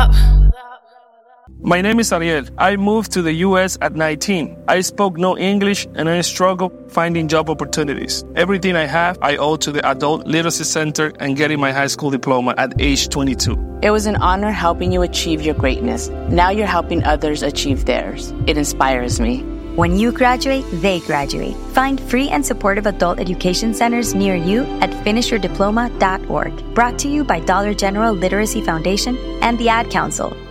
My name is Ariel. I moved to the U.S. at 19. I spoke no English and I struggled finding job opportunities. Everything I have, I owe to the Adult Literacy Center and getting my high school diploma at age 22. It was an honor helping you achieve your greatness. Now you're helping others achieve theirs. It inspires me. When you graduate, they graduate. Find free and supportive adult education centers near you at finishyourdiploma.org. Brought to you by Dollar General Literacy Foundation and the Ad Council.